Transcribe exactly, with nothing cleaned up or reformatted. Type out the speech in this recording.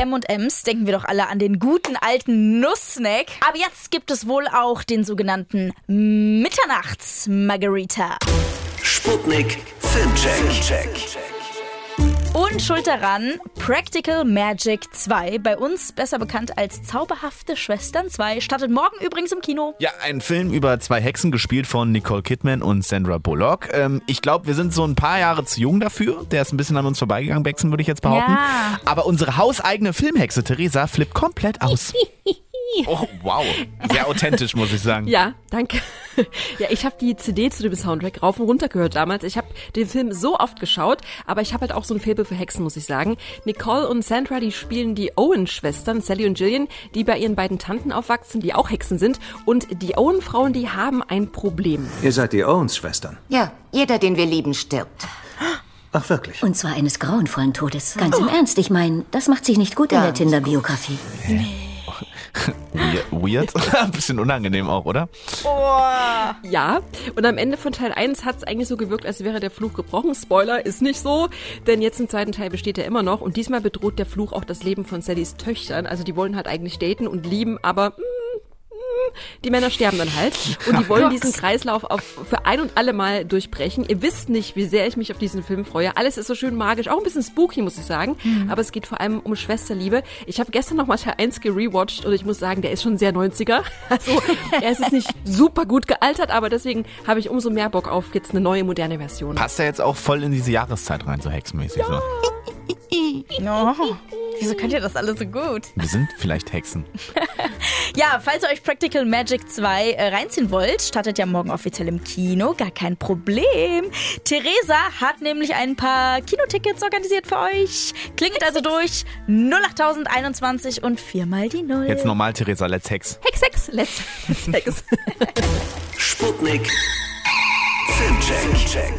M und M's denken wir doch alle an den guten alten Nusssnack. Aber jetzt gibt es wohl auch den sogenannten Mitternachts-Margarita. Sputnik Filmcheck. Und schuld daran Practical Magic zwei, bei uns besser bekannt als Zauberhafte Schwestern zwei, startet morgen übrigens im Kino. Ja, ein Film über zwei Hexen, gespielt von Nicole Kidman und Sandra Bullock. Ähm, ich glaube, wir sind so ein paar Jahre zu jung dafür. Der ist ein bisschen an uns vorbeigegangen, Bexen, würde ich jetzt behaupten. Ja. Aber unsere hauseigene Filmhexe Theresa flippt komplett aus. Oh, wow. Sehr authentisch, muss ich sagen. Ja, danke. Ja, ich habe die C D zu dem Soundtrack rauf und runter gehört damals. Ich habe den Film so oft geschaut, aber ich habe halt auch so ein Faible für Hexen, muss ich sagen. Nicole und Sandra, die spielen die Owen-Schwestern, Sally und Gillian, die bei ihren beiden Tanten aufwachsen, die auch Hexen sind. Und die Owen-Frauen, die haben ein Problem. Ihr seid die Owens-Schwestern? Ja, jeder, den wir lieben, stirbt. Ach, wirklich? Und zwar eines grauenvollen Todes. Ganz im Ernst, ich meine, das macht sich nicht gut in der Tinder-Biografie. Nee. Weird? Ein bisschen unangenehm auch, oder? Oh. Ja, und am Ende von Teil eins hat es eigentlich so gewirkt, als wäre der Fluch gebrochen. Spoiler, ist nicht so, denn jetzt im zweiten Teil besteht er immer noch und diesmal bedroht der Fluch auch das Leben von Sallys Töchtern. Also die wollen halt eigentlich daten und lieben, aber mm, mm, die Männer sterben dann halt und die wollen diesen Kreislauf auf, für ein und alle Mal durchbrechen. Ihr wisst nicht, wie sehr ich mich auf diesen Film freue. Alles ist so schön magisch, auch ein bisschen spooky, muss ich sagen, mhm. aber es geht vor allem um Schwesterliebe. Ich habe gestern noch mal Teil eins gerewatcht und ich muss sagen, der ist schon sehr neunziger. Also er ist jetzt nicht super gut gealtert, aber deswegen habe ich umso mehr Bock auf jetzt eine neue, moderne Version. Passt er jetzt auch voll in diese Jahreszeit rein, so hexenmäßig? Ja. So. Oh, wieso könnt ihr das alle so gut? Wir sind vielleicht Hexen. Ja, falls ihr euch Practical Magic zwei äh, reinziehen wollt, startet ja morgen offiziell im Kino, gar kein Problem. Theresa hat nämlich ein paar Kinotickets organisiert für euch. Klingelt also durch null acht einundzwanzig und viermal die Null. Jetzt normal, Theresa, let's hex. Hex, Hex, let's, let's Hex. Sputnik Filmcheck.